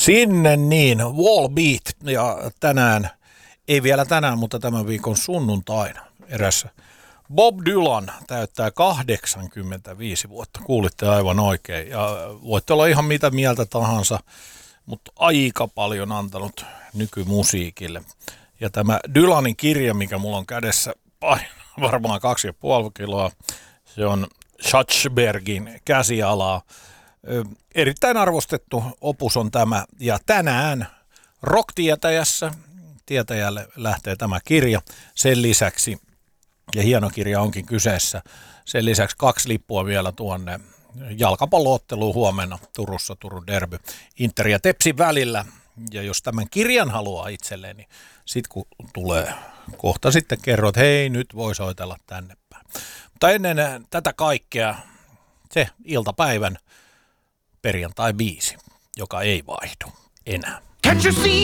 Sinne niin, Wallbeat ja tänään, ei vielä tänään, mutta tämän viikon sunnuntaina erässä Bob Dylan täyttää 85 vuotta, kuulitte aivan oikein ja voitte olla ihan mitä mieltä tahansa, mutta aika paljon antanut nykymusiikille. Ja tämä Dylanin kirja, mikä mulla on kädessä, varmaan 2,5 kiloa, se on Schatzbergin käsialaa. Erittäin arvostettu opus on tämä, ja tänään Rock-tietäjälle lähtee tämä kirja. Sen lisäksi, ja hieno kirja onkin kyseessä, sen lisäksi 2 lippua vielä tuonne jalkapallootteluun huomenna Turussa, Turun derby, Inter ja Tepsin välillä. Ja jos tämän kirjan haluaa itselleen, niin sitten kun tulee kohta sitten kerro, että hei, nyt voi soitella tänne päin. Mutta ennen tätä kaikkea se iltapäivän perjantai-biisi, joka ei vaihdu enää. Can't you see